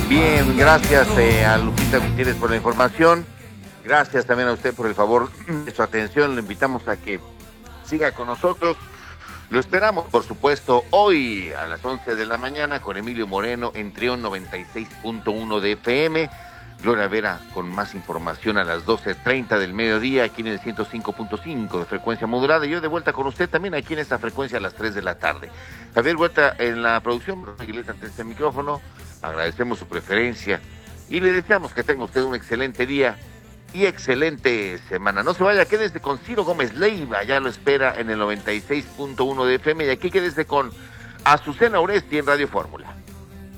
Bien, gracias a Lupita Gutiérrez por la información. Gracias también a usted por el favor de su atención. Le invitamos a que siga con nosotros. Lo esperamos, por supuesto, hoy a las 11 de la mañana con Emilio Moreno en Trión 96.1 de FM. Gloria Vera con más información a las 12:30 del mediodía aquí en el 105.5 de frecuencia modulada. Y yo de vuelta con usted también aquí en esta frecuencia a las 3 de la tarde. Javier Huerta en la producción, Bruno Aguilera ante este micrófono. Agradecemos su preferencia y le deseamos que tenga usted un excelente día y excelente semana. No se vaya, quédese con Ciro Gómez Leiva, ya lo espera en el 96.1 de FM y aquí quédese con Azucena Oresti en Radio Fórmula.